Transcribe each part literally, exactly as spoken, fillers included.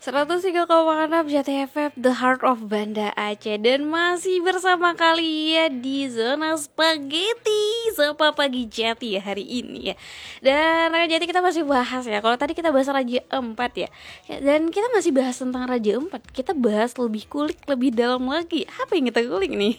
seratus tiga koma enam J T F M, The Heart of Banda Aceh. Dan masih bersama kalian di Zona Spaghetti Sapa Pagi Jati ya hari ini ya. Dan Raja Jati kita masih bahas ya. Kalau tadi kita bahas Raja Empat ya, dan kita masih bahas tentang Raja Empat. Kita bahas lebih kulik, lebih dalam lagi. Apa yang kita kulik nih?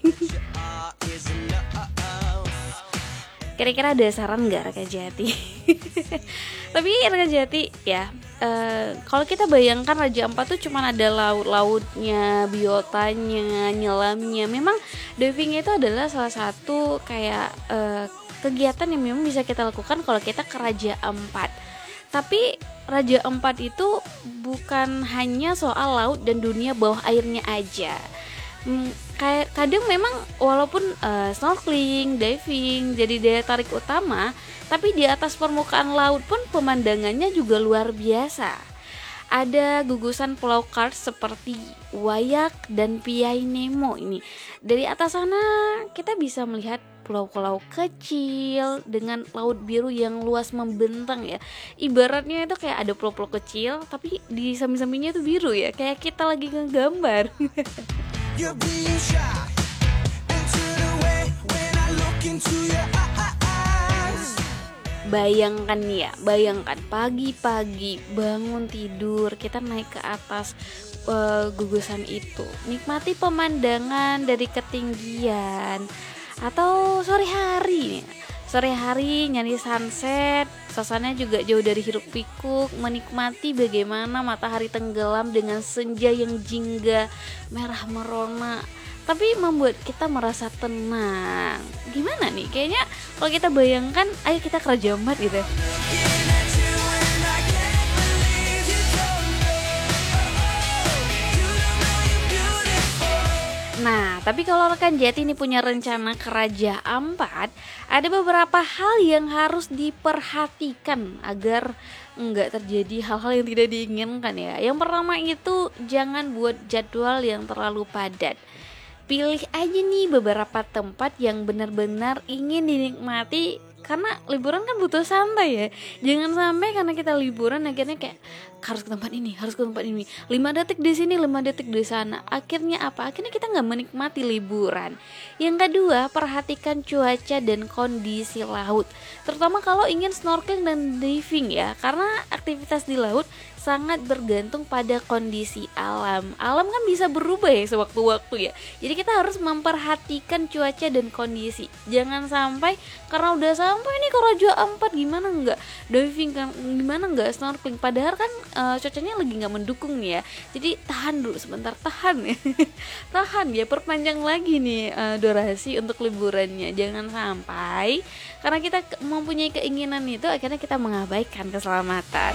Kira-kira ada saran nggak Raja Jati? Tapi Raja Jati ya, uh, kalau kita bayangkan Raja Empat tuh cuman ada laut-lautnya, biotanya, nyelamnya. Memang diving itu adalah salah satu kayak uh, kegiatan yang memang bisa kita lakukan kalau kita ke Raja Empat. Tapi Raja Empat itu bukan hanya soal laut dan dunia bawah airnya aja. Hmm, kayak kadang memang walaupun uh, snorkeling, diving jadi daya tarik utama, tapi di atas permukaan laut pun pemandangannya juga luar biasa. Ada gugusan pulau Kars seperti Wayak dan Piai Nemo ini. Dari atas sana kita bisa melihat pulau-pulau kecil dengan laut biru yang luas membentang ya. Ibaratnya itu kayak ada pulau-pulau kecil tapi di samping-sampingnya itu biru ya. Kayak kita lagi ngegambar. You're being shy into the way when I look into your eyes. Bayangkan ya, bayangkan pagi-pagi bangun tidur, kita naik ke atas uh, gugusan itu, nikmati pemandangan dari ketinggian, atau sore hari, sore hari nyanyi sunset, suasananya juga jauh dari hiruk pikuk, menikmati bagaimana matahari tenggelam dengan senja yang jingga merah merona, tapi membuat kita merasa tenang. Gimana nih? Kayaknya kalau kita bayangkan, ayo kita ke Raja Empat gitu. Nah, tapi kalau rekan Jati ini punya rencana ke Raja Ampat, ada beberapa hal yang harus diperhatikan agar nggak terjadi hal-hal yang tidak diinginkan ya. Yang pertama itu jangan buat jadwal yang terlalu padat. Pilih aja nih beberapa tempat yang benar-benar ingin dinikmati, karena liburan kan butuh santai ya. Jangan sampai karena kita liburan akhirnya kayak harus ke tempat ini, harus ke tempat ini, lima detik di sini, lima detik di sana. Akhirnya apa? Akhirnya kita nggak menikmati liburan. Yang kedua, perhatikan cuaca dan kondisi laut, terutama kalau ingin snorkeling dan diving ya, karena aktivitas di laut sangat bergantung pada kondisi alam. Alam kan bisa berubah ya sewaktu-waktu ya. Jadi kita harus memperhatikan cuaca dan kondisi. Jangan sampai karena udah sampai nih ke Raja Ampat gimana enggak diving kan, gimana enggak snorkeling, padahal kan uh, cuacanya lagi nggak mendukung nih ya. Jadi tahan dulu sebentar, tahan ya. Tahan ya, perpanjang lagi nih uh, durasi untuk liburannya. Jangan sampai karena kita mempunyai keinginan itu akhirnya kita mengabaikan keselamatan.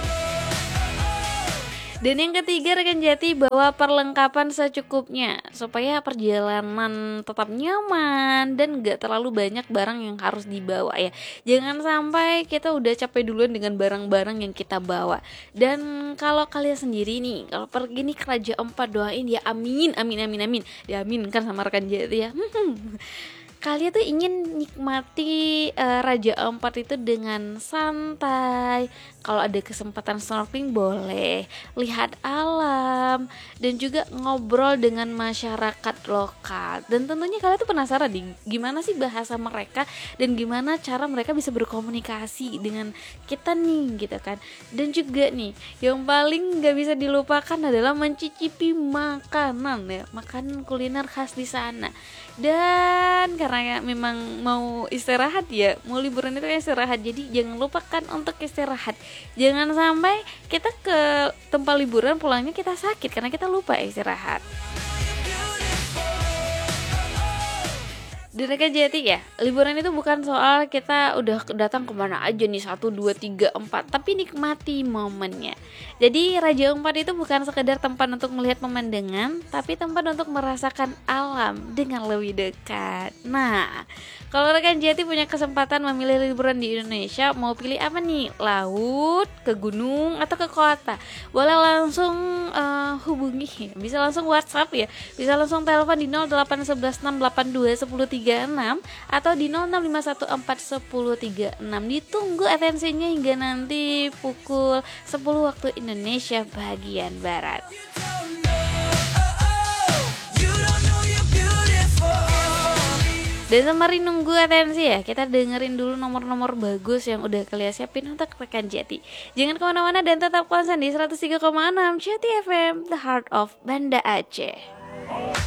Dan yang ketiga rekan Jati, bawa perlengkapan secukupnya supaya perjalanan tetap nyaman dan gak terlalu banyak barang yang harus dibawa ya. Jangan sampai kita udah capek duluan dengan barang-barang yang kita bawa. Dan kalau kalian sendiri nih, kalau pergi nih ke Raja Empat, doain ya amin, amin, amin, amin. Diaminkan sama rekan Jati ya. Kalian tuh ingin nikmati uh, Raja Empat itu dengan santai. Kalau ada kesempatan snorkeling boleh, lihat alam, dan juga ngobrol dengan masyarakat lokal. Dan tentunya kalian tuh penasaran nih, gimana sih bahasa mereka dan gimana cara mereka bisa berkomunikasi dengan kita nih gitu kan. Dan juga nih, yang paling gak bisa dilupakan adalah mencicipi makanan ya, makanan kuliner khas di sana. Dan karena ya memang mau istirahat ya, mau liburan itu istirahat, jadi jangan lupakan untuk istirahat. Jangan sampai kita ke tempat liburan pulangnya kita sakit karena kita lupa istirahat. Di rekan Jati ya, liburan itu bukan soal kita udah datang kemana aja nih, satu, dua, tiga, empat, tapi nikmati momennya. Jadi Raja Empat itu bukan sekedar tempat untuk melihat pemandangan, tapi tempat untuk merasakan alam dengan lebih dekat. Nah, kalau rekan Jati punya kesempatan memilih liburan di Indonesia, mau pilih apa nih? Laut, ke gunung, atau ke kota? Boleh langsung uh, hubungi, bisa langsung WhatsApp ya, bisa langsung telepon di nol delapan satu satu enam delapan dua satu tiga tiga enam atau di nol enam lima satu empat satu nol tiga enam. Ditunggu atensinya hingga nanti pukul sepuluh waktu Indonesia bagian Barat. Dan sembari nunggu atensi ya, kita dengerin dulu nomor-nomor bagus yang udah kalian siapin untuk rekan Jati. Jangan kemana-mana dan tetap konsen di seratus tiga koma enam Jati F M, The Heart of Banda Aceh.